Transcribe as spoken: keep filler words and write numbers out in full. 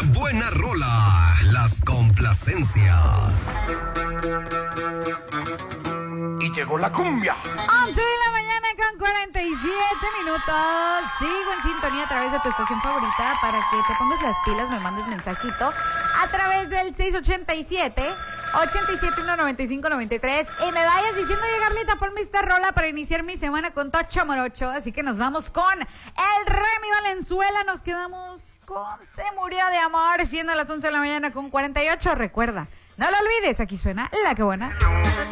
buena rola, las complacencias. Y llegó la cumbia. once de la mañana con cuarenta y siete minutos. Sigo en sintonía a través de tu estación favorita para que te pongas las pilas, me mandes mensajito a través del seis ochenta y siete, ochenta y siete, uno noventa y cinco, noventa y tres y me vayas diciendo, oye Carlita, ponme esta rola para iniciar mi semana con Tocho Morocho. Así que nos vamos con el Remy Valenzuela. Nos quedamos con Se Murió de Amor, siendo las once de la mañana con cuarenta y ocho. Recuerda, no lo olvides, aquí suena La Que Buena.